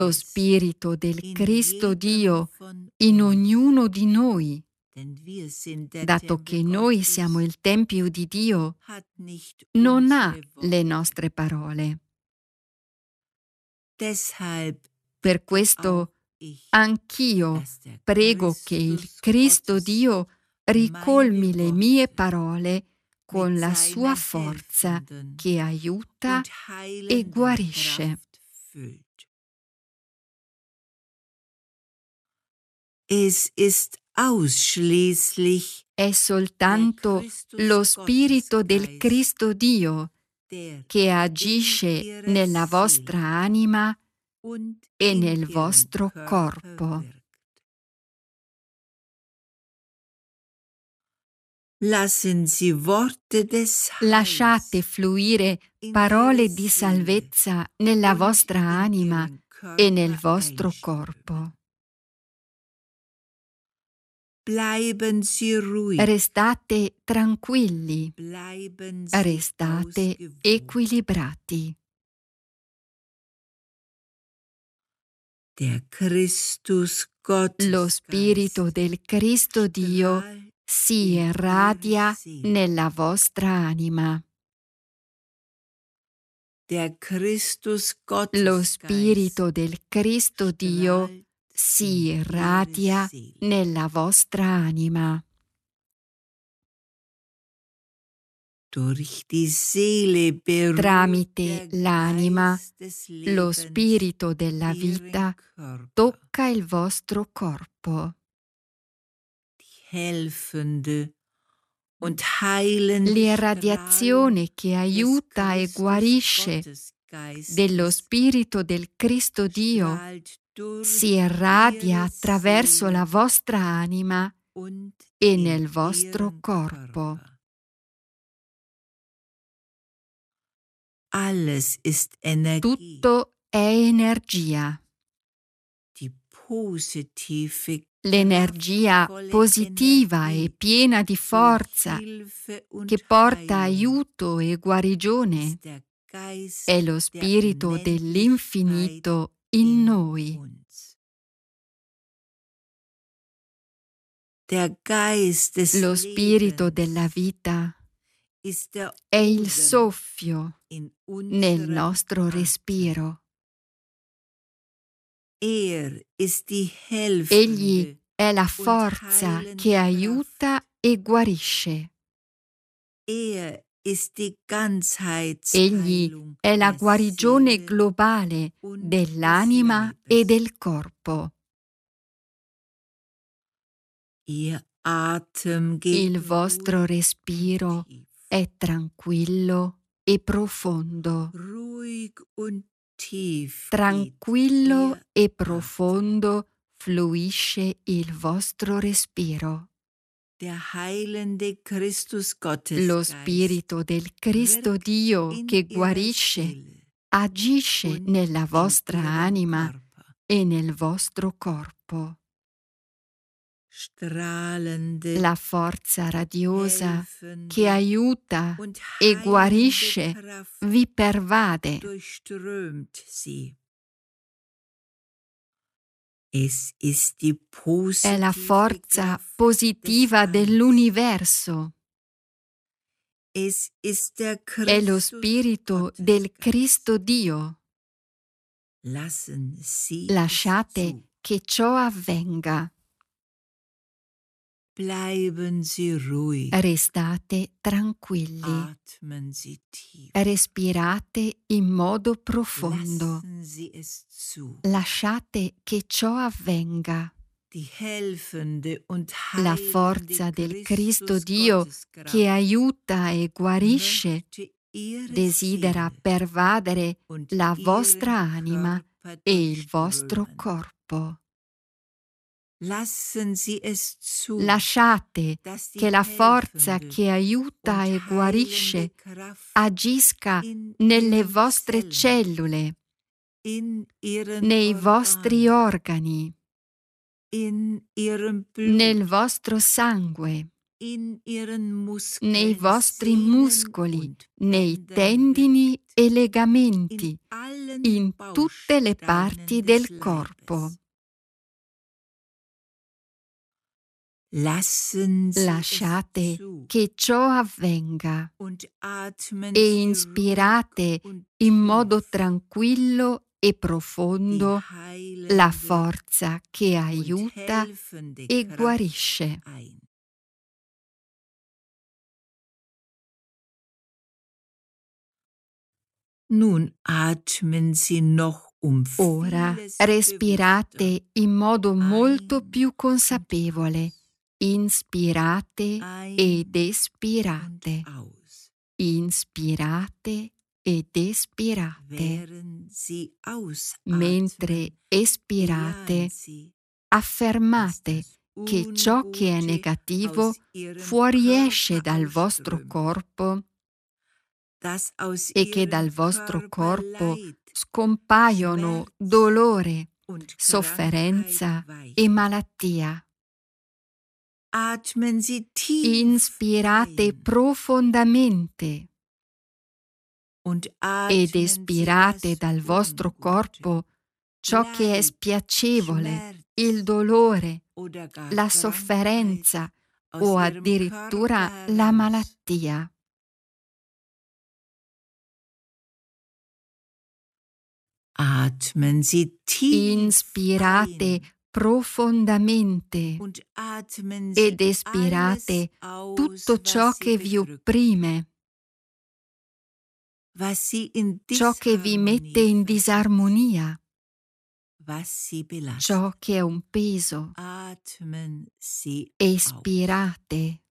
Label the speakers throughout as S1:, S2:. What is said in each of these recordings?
S1: lo Spirito del Cristo Dio in ognuno di noi, dato che noi siamo il Tempio di Dio, non ha le nostre parole. Per questo anch'io prego che il Cristo Dio ricolmi le mie parole con la sua forza che aiuta e guarisce. È soltanto lo Spirito del Cristo Dio che agisce nella vostra anima e nel vostro corpo. Lasciate fluire parole di salvezza nella vostra anima e nel vostro corpo. Restate tranquilli, restate equilibrati. Lo Spirito del Cristo Dio si irradia nella vostra anima. Lo Spirito del Cristo Dio si irradia nella vostra anima. Tramite l'anima, lo Spirito della vita tocca il vostro corpo. L'irradiazione che aiuta e guarisce dello Spirito del Cristo Dio si irradia attraverso la vostra anima e nel vostro corpo. Tutto è energia. L'energia positiva e piena di forza che porta aiuto e guarigione è lo Spirito dell'infinito in noi. Lo Spirito della vita è il soffio nel nostro respiro. Egli è la forza che aiuta e guarisce. Egli è la guarigione globale dell'anima e del corpo. Il vostro respiro è tranquillo e profondo. Tranquillo e profondo fluisce il vostro respiro. Lo Spirito del Cristo Dio che guarisce agisce nella vostra anima e nel vostro corpo. La forza radiosa che aiuta e guarisce vi pervade. È la forza positiva dell'universo. È lo Spirito del Cristo Dio. Lasciate che ciò avvenga. Restate tranquilli. Respirate in modo profondo. Lasciate che ciò avvenga. La forza del Cristo Dio che aiuta e guarisce desidera pervadere la vostra anima e il vostro corpo. Lasciate che la forza che aiuta e guarisce agisca nelle vostre cellule, nei vostri organi, nel vostro sangue. nei vostri muscoli, nei tendini e legamenti, in tutte le parti del corpo. Lasciate che ciò avvenga e inspirate in modo tranquillo e profondo la forza che aiuta e guarisce. Ora respirate in modo molto più consapevole. Inspirate ed espirate. Inspirate ed espirate. Mentre espirate, affermate che ciò che è negativo fuoriesce dal vostro corpo e che dal vostro corpo scompaiono dolore, sofferenza e malattia. Inspirate profondamente ed espirate dal vostro corpo ciò che è spiacevole, il dolore, la sofferenza o addirittura la malattia. Inspirate profondamente ed espirate tutto ciò che vi opprime, ciò che vi mette in disarmonia, ciò che è un peso. Espirate.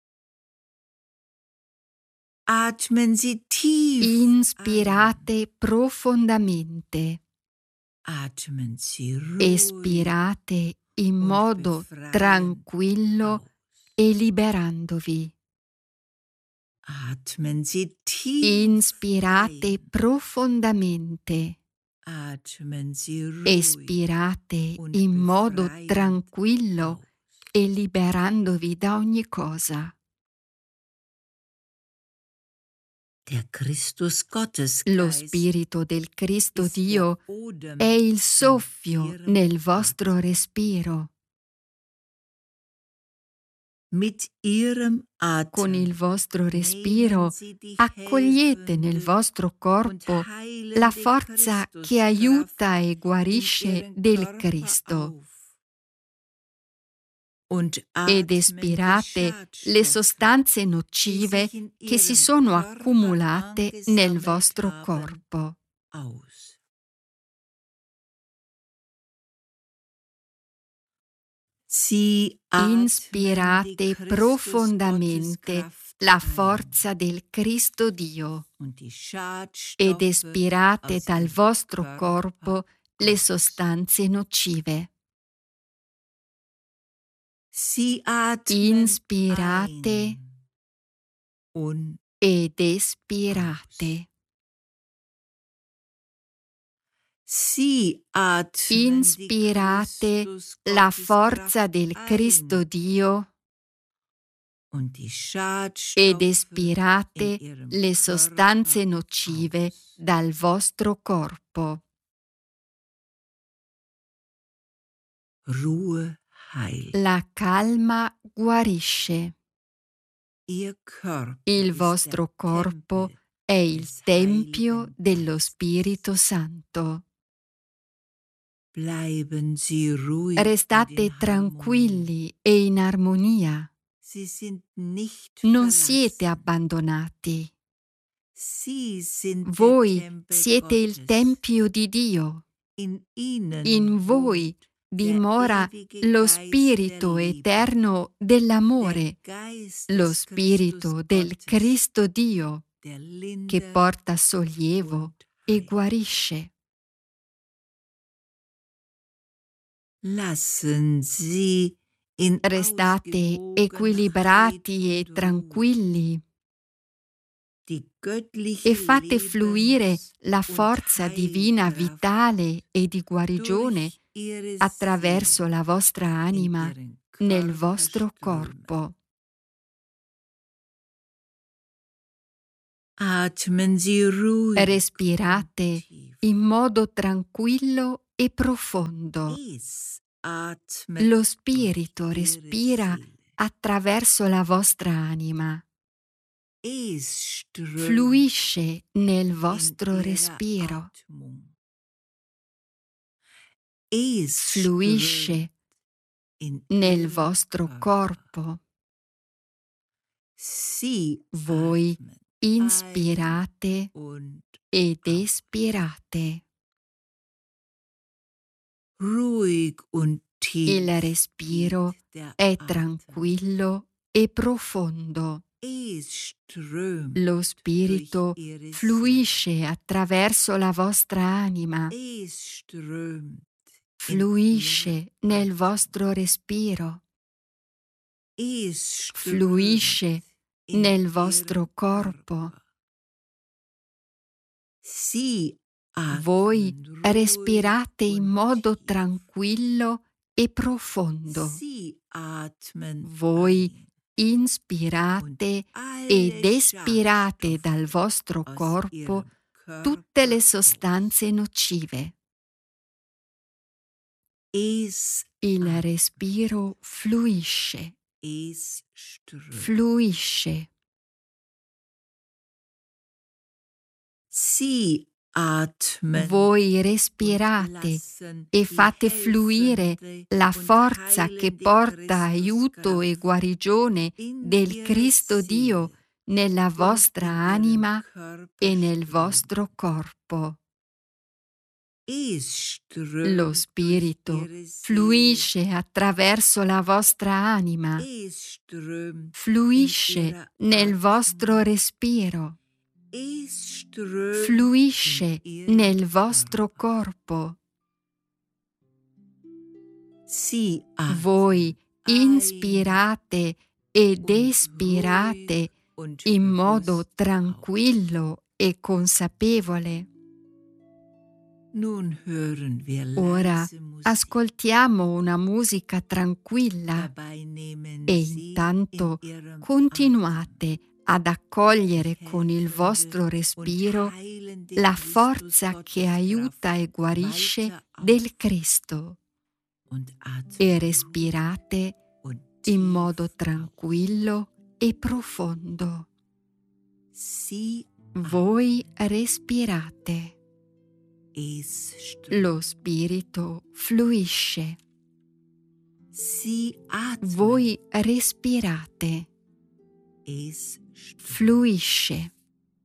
S1: Inspirate profondamente. Espirate in modo tranquillo e liberandovi. Inspirate profondamente. Espirate in modo tranquillo e liberandovi da ogni cosa. Lo Spirito del Cristo Dio è il soffio nel vostro respiro. Con il vostro respiro accogliete nel vostro corpo la forza che aiuta e guarisce del Cristo. Ed espirate le sostanze nocive che si sono accumulate nel vostro corpo. Inspirate profondamente la forza del Cristo Dio ed espirate dal vostro corpo le sostanze nocive. Inspirate ed espirate. Inspirate la forza del Cristo Dio ed espirate le sostanze nocive dal vostro corpo. La calma guarisce. Il vostro corpo è il Tempio dello Spirito Santo. Restate tranquilli e in armonia. Non siete abbandonati. Voi siete il Tempio di Dio. In voi dimora lo Spirito eterno dell'amore, lo Spirito del Cristo Dio, che porta sollievo e guarisce. Restate equilibrati e tranquilli e fate fluire la forza divina vitale e di guarigione attraverso la vostra anima nel vostro corpo.
S2: Atmen Sie ruhig.
S1: Respirate in modo tranquillo e profondo.
S2: Es atmet
S1: Lo Spirito
S2: durch Ihre
S1: respira
S2: Seele.
S1: attraverso la vostra anima,
S2: Es strömt
S1: fluisce nel
S2: in
S1: vostro
S2: Ihre
S1: respiro,
S2: Atmung. Es
S1: fluisce
S2: strömt in
S1: nel
S2: Ihren
S1: vostro
S2: Körper.
S1: corpo.
S2: Sie
S1: Voi
S2: atmen
S1: inspirate
S2: und
S1: ed
S2: aus.
S1: espirate.
S2: Ruhig und tief
S1: Il respiro
S2: geht der
S1: è
S2: Atem.
S1: tranquillo e profondo.
S2: Es strömt
S1: Lo Spirito
S2: durch Ihre
S1: fluisce attraverso la vostra anima,
S2: Seele. Es strömt
S1: fluisce nel vostro respiro,
S2: Es strömt
S1: fluisce
S2: in
S1: nel vostro
S2: Ihren
S1: corpo.
S2: Körper. Sie
S1: Voi
S2: atmen
S1: respirate in
S2: ruhig und
S1: modo
S2: tief.
S1: tranquillo e profondo.
S2: Sie atmen
S1: Voi
S2: ein
S1: inspirate
S2: alle
S1: ed espirate dal
S2: Schadstoffe
S1: vostro
S2: aus
S1: corpo
S2: Ihrem
S1: tutte le
S2: Körper
S1: sostanze nocive.
S2: Es
S1: Il
S2: atmet,
S1: respiro fluisce,
S2: es strömt.
S1: fluisce.
S2: Sie atmen
S1: Voi
S2: und
S1: respirate
S2: lassen
S1: e
S2: die
S1: fate fluire
S2: helfende
S1: la
S2: und
S1: forza che
S2: heilende
S1: porta aiuto e
S2: Christuskraft
S1: guarigione
S2: in
S1: del
S2: ihre
S1: Cristo Dio
S2: Seele
S1: nella
S2: und
S1: vostra
S2: in ihren
S1: anima
S2: Körper
S1: e nel
S2: strömt.
S1: vostro corpo.
S2: Es
S1: Lo
S2: strömt durch
S1: Spirito
S2: ihre Seele.
S1: fluisce attraverso la vostra anima,
S2: Es strömt in
S1: fluisce
S2: ihrer
S1: nel
S2: Atmung.
S1: vostro respiro,
S2: Es strömt
S1: fluisce
S2: in ihren
S1: nel vostro
S2: Körper.
S1: corpo.
S2: Sie
S1: Voi
S2: atmen
S1: inspirate ed
S2: und
S1: espirate
S2: ruhig und
S1: in
S2: bewusst
S1: modo
S2: aus.
S1: tranquillo e consapevole.
S2: Nun hören wir
S1: Ora
S2: leise Musik.
S1: ascoltiamo una musica tranquilla
S2: Dabei nehmen
S1: e
S2: Sie
S1: intanto
S2: in Ihrem
S1: continuate ad accogliere
S2: Atem
S1: con il
S2: helfende
S1: vostro respiro
S2: und heilende
S1: la
S2: Christus
S1: forza che
S2: Gotteskraft
S1: aiuta e guarisce
S2: weiter
S1: del
S2: auf
S1: Cristo
S2: und atmen
S1: e respirate
S2: und
S1: in
S2: tief
S1: modo
S2: aus.
S1: tranquillo e profondo.
S2: Sie
S1: Voi respirate,
S2: es strömt.
S1: lo Spirito fluisce,
S2: Sie atmen.
S1: voi respirate,
S2: Es strömt.
S1: fluisce.